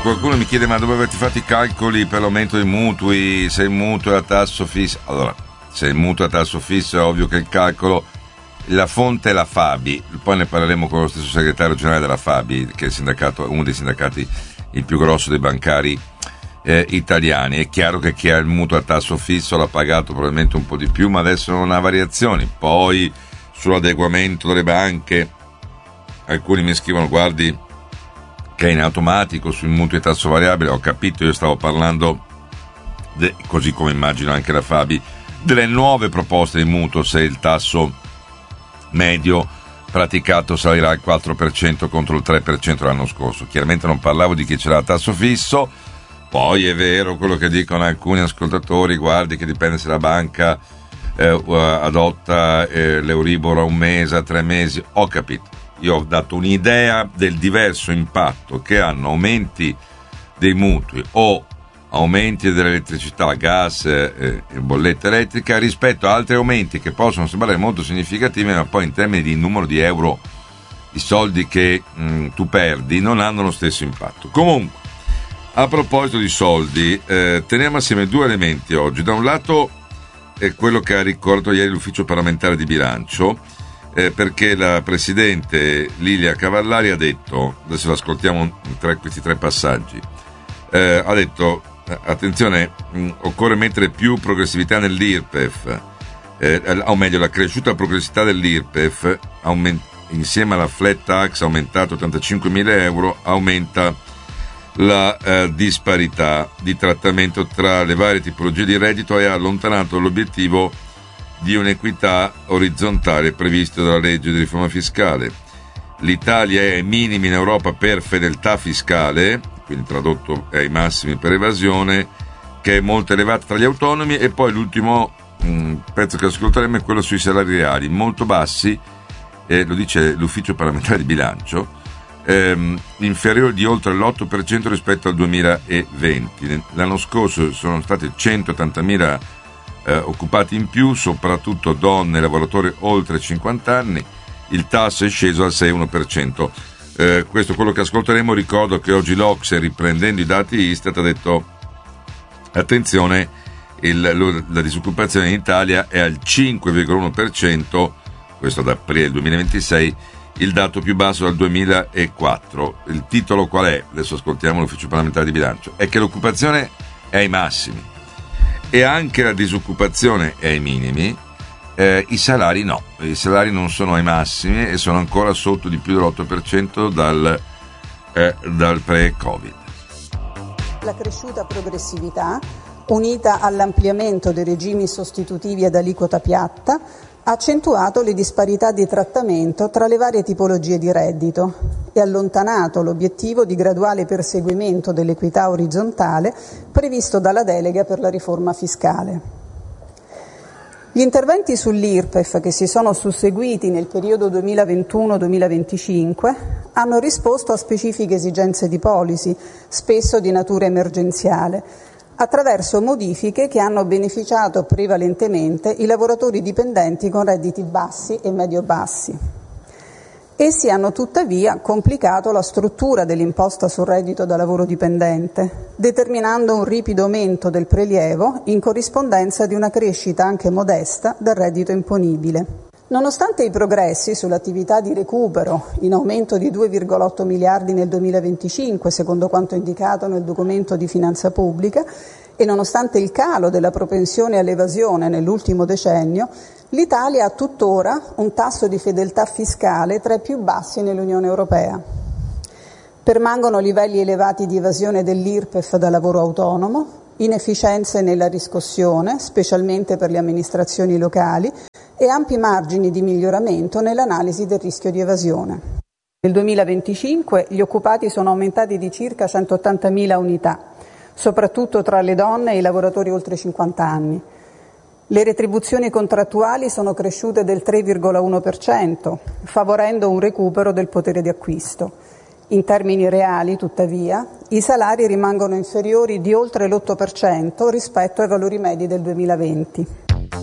qualcuno mi chiede: ma dove avete fatto i calcoli per l'aumento dei mutui, se il mutuo è a tasso fisso? Allora, se il mutuo è a tasso fisso è ovvio che il calcolo, la fonte è la Fabi, poi ne parleremo con lo stesso segretario generale della Fabi, che è il sindacato, uno dei sindacati il più grosso dei bancari italiani. È chiaro che chi ha il mutuo a tasso fisso l'ha pagato probabilmente un po' di più, ma adesso non ha variazioni. Poi sull'adeguamento delle banche alcuni mi scrivono: guardi che è in automatico sui mutui a tasso variabile. Ho capito, io stavo parlando così come immagino anche la Fabi, delle nuove proposte di mutuo, se il tasso medio praticato salirà al 4% contro il 3% l'anno scorso. Chiaramente non parlavo di chi ce l'ha a tasso fisso. Poi è vero quello che dicono alcuni ascoltatori: guardi che dipende se la banca adotta l'Euribor a un mese, a 3 mesi. Ho capito, io ho dato un'idea del diverso impatto che hanno aumenti dei mutui o aumenti dell'elettricità, gas e bolletta elettrica rispetto a altri aumenti che possono sembrare molto significativi, ma poi in termini di numero di euro, di soldi che tu perdi, non hanno lo stesso impatto. Comunque, a proposito di soldi, teniamo assieme due elementi oggi. Da un lato è quello che ha ricordato ieri l'ufficio parlamentare di bilancio, perché la presidente Lilia Cavallari ha detto, adesso l'ascoltiamo questi tre passaggi, ha detto: attenzione, occorre mettere più progressività nell'IRPEF, o meglio la cresciuta progressività dell'IRPEF insieme alla flat tax aumentata a 85.000 euro aumenta la disparità di trattamento tra le varie tipologie di reddito e ha allontanato l'obiettivo di un'equità orizzontale previsto dalla legge di riforma fiscale. L'Italia è ai minimi in Europa per fedeltà fiscale, quindi tradotto è ai massimi per evasione, che è molto elevata tra gli autonomi. E poi l'ultimo pezzo che ascolteremo è quello sui salari reali, molto bassi, lo dice l'ufficio parlamentare di bilancio, inferiore di oltre l'8% rispetto al 2020. L'anno scorso sono stati 180.000 occupati in più, soprattutto donne e lavoratori oltre 50 anni. Il tasso è sceso al 6,1%. Questo è quello che ascolteremo. Ricordo che oggi l'Ocse, riprendendo i dati Istat, ha detto: attenzione, la disoccupazione in Italia è al 5,1%, questo ad aprile 2026, il dato più basso dal 2004. Il titolo qual è? Adesso ascoltiamo l'ufficio parlamentare di bilancio. È che l'occupazione è ai massimi e anche la disoccupazione è ai minimi. I salari no, i salari non sono ai massimi e sono ancora sotto di più dell'8% dal pre-Covid. La cresciuta progressività, unita all'ampliamento dei regimi sostitutivi ad aliquota piatta, ha accentuato le disparità di trattamento tra le varie tipologie di reddito e allontanato l'obiettivo di graduale perseguimento dell'equità orizzontale previsto dalla delega per la riforma fiscale. Gli interventi sull'IRPEF che si sono susseguiti nel periodo 2021-2025 hanno risposto a specifiche esigenze di policy, spesso di natura emergenziale, attraverso modifiche che hanno beneficiato prevalentemente i lavoratori dipendenti con redditi bassi e medio-bassi. Essi hanno tuttavia complicato la struttura dell'imposta sul reddito da lavoro dipendente, determinando un ripido aumento del prelievo in corrispondenza di una crescita anche modesta del reddito imponibile. Nonostante i progressi sull'attività di recupero, in aumento di 2,8 miliardi nel 2025, secondo quanto indicato nel documento di finanza pubblica, e nonostante il calo della propensione all'evasione nell'ultimo decennio, l'Italia ha tuttora un tasso di fedeltà fiscale tra i più bassi nell'Unione Europea. Permangono livelli elevati di evasione dell'IRPEF da lavoro autonomo, inefficienze nella riscossione, specialmente per le amministrazioni locali, e ampi margini di miglioramento nell'analisi del rischio di evasione. Nel 2025 gli occupati sono aumentati di circa 180.000 unità, soprattutto tra le donne e i lavoratori oltre 50 anni. Le retribuzioni contrattuali sono cresciute del 3,1%, favorendo un recupero del potere di acquisto. In termini reali, tuttavia, i salari rimangono inferiori di oltre l'8% rispetto ai valori medi del 2020.